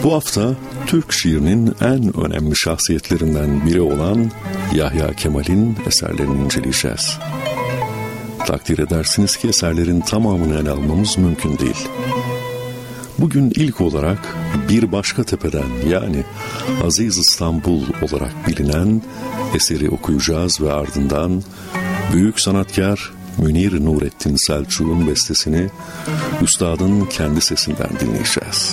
Bu hafta Türk şiirinin en önemli şahsiyetlerinden biri olan Yahya Kemal'in eserlerini inceleyeceğiz. Takdir edersiniz ki eserlerin tamamını ele almamız mümkün değil. Bugün ilk olarak Bir Başka Tepeden, yani Aziz İstanbul olarak bilinen eseri okuyacağız ve ardından büyük sanatkar Münir Nurettin Selçuk'un bestesini üstadın kendi sesinden dinleyeceğiz.